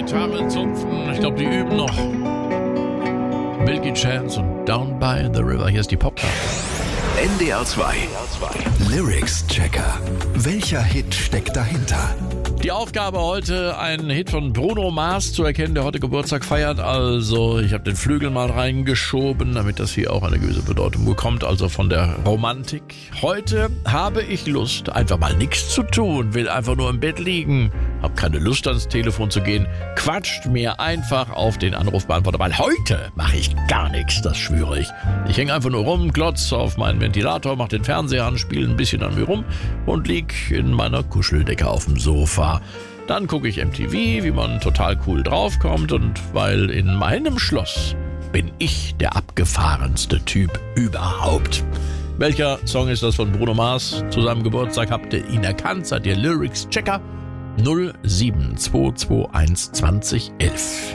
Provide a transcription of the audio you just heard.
Gitarre zupfen. Ich glaube, die üben noch. Milky Chance und Down by the River. Hier ist die Popcard. NDR 2 Lyrics Checker. Welcher Hit steckt dahinter? Die Aufgabe heute, einen Hit von Bruno Mars zu erkennen, der heute Geburtstag feiert. Also ich habe den Flügel mal reingeschoben, damit das hier auch eine gewisse Bedeutung bekommt, also von der Romantik. Heute habe ich Lust, einfach mal nichts zu tun, will einfach nur im Bett liegen, habe keine Lust ans Telefon zu gehen, quatscht mir einfach auf den Anrufbeantworter, weil heute mache ich gar nichts, das schwöre ich. Ich hänge einfach nur rum, glotz auf meinen Ventilator, mache den Fernseher an, spiele ein bisschen an mir rum und lieg in meiner Kuscheldecke auf dem Sofa. Dann gucke ich MTV, wie man total cool draufkommt, und weil in meinem Schloss bin ich der abgefahrenste Typ überhaupt. Welcher Song ist das von Bruno Mars? Zu seinem Geburtstag habt ihr ihn erkannt, seid ihr Lyrics Checker? 07221 2011.